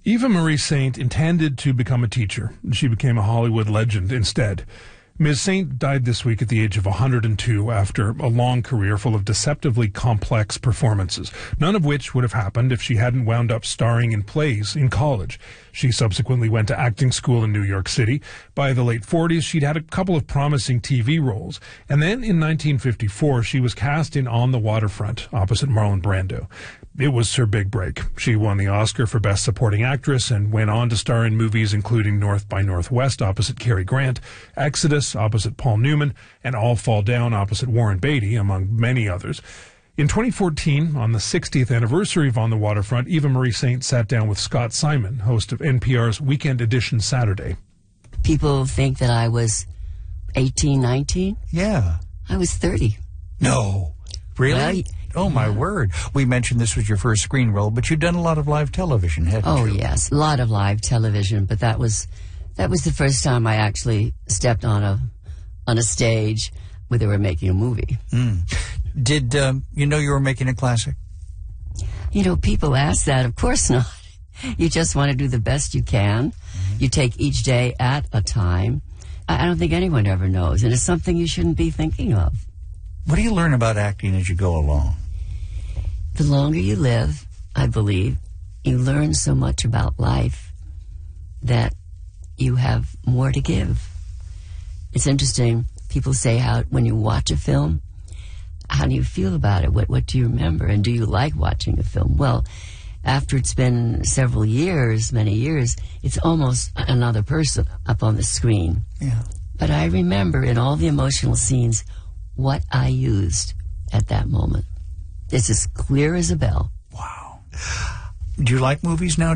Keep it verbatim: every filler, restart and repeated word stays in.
Eva Marie Saint intended to become a teacher. She became a Hollywood legend instead. Miz Saint died this week at the age of one hundred two after a long career full of deceptively complex performances, none of which would have happened if she hadn't wound up starring in plays in college. She subsequently went to acting school in New York City. By the late forties, she'd had a couple of promising T V roles. And then in nineteen fifty-four, she was cast in On the Waterfront, opposite Marlon Brando. It was her big break. She won the Oscar for Best Supporting Actress and went on to star in movies including North by Northwest opposite Cary Grant, Exodus opposite Paul Newman, and All Fall Down opposite Warren Beatty, among many others. In twenty fourteen, on the sixtieth anniversary of On the Waterfront, Eva Marie Saint sat down with Scott Simon, host of N P R's Weekend Edition Saturday. People think that I was eighteen, nineteen. Yeah. I was thirty. No. Really? Well, oh, my yeah. word. We mentioned this was your first screen role, but you've done a lot of live television, haven't Oh, you? yes. A lot of live television, but that was that was the first time I actually stepped on a on a stage where they were making a movie. Mm. Did um, you know you were making a classic? You know, people ask that. Of course not. You just want to do the best you can. Mm-hmm. You take each day at a time. I don't think anyone ever knows, and it's something you shouldn't be thinking of. What do you learn about acting as you go along? The longer you live, I believe, you learn so much about life that you have more to give. It's interesting. People say how when you watch a film, how do you feel about it? What what do you remember? And do you like watching a film? Well, after it's been several years, many years, it's almost another person up on the screen. Yeah. But I remember in all the emotional scenes what I used at that moment. It's as clear as a bell. Wow. Do you like movies now?